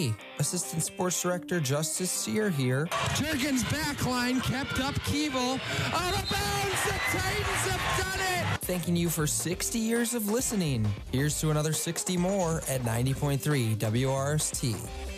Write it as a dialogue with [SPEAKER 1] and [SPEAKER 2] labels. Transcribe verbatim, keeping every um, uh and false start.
[SPEAKER 1] Hey, Assistant Sports Director Justice Sear here.
[SPEAKER 2] Jurgens backline kept up Keeble. Out of bounds, the Titans have done it!
[SPEAKER 1] Thanking you for sixty years of listening. Here's to another sixty more at ninety point three W R S T.